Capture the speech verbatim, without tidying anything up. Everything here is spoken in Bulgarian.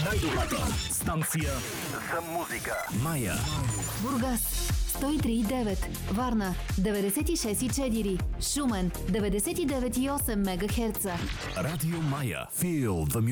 Най-добрата станция за музика. Мая. Бургас сто и три и девет, Варна деветдесет и шест и четири, Шумен деветдесет и девет и осем мегахерца. Радио Мая. Feel the